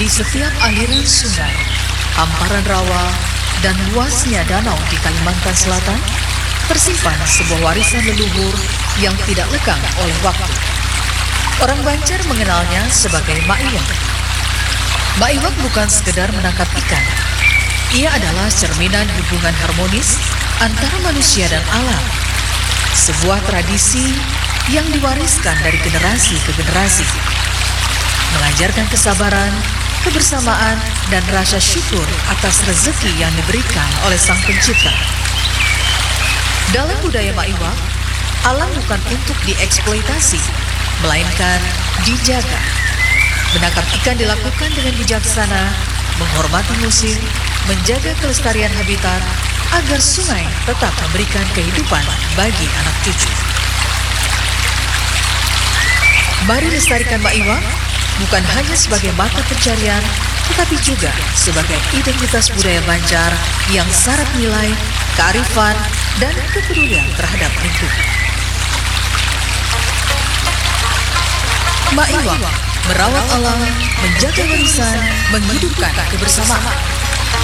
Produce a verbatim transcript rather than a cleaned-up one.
Di setiap aliran sungai, hamparan rawa, dan luasnya danau di Kalimantan Selatan, tersimpan sebuah warisan leluhur yang tidak lekang oleh waktu. Orang Banjar mengenalnya sebagai Mak Iwak. Mak Iwak bukan sekedar menangkap ikan. Ia adalah cerminan hubungan harmonis antara manusia dan alam. Sebuah tradisi yang diwariskan dari generasi ke generasi, mengajarkan kesabaran, kebersamaan, dan rasa syukur atas rezeki yang diberikan oleh Sang Pencipta. Dalam budaya Mak Iwak, alam bukan untuk dieksploitasi, melainkan dijaga. Menangkap ikan dilakukan dengan bijaksana, menghormati musim, menjaga kelestarian habitat, agar sungai tetap memberikan kehidupan bagi anak cucu. Mari lestarikan Mak Iwak, bukan hanya sebagai mata pencarian, tetapi juga sebagai identitas budaya Banjar yang syarat nilai, kearifan, dan kepedulian terhadap lingkungan. Mak Iwak merawat alam, menjaga warisan, menghidupkan kebersamaan.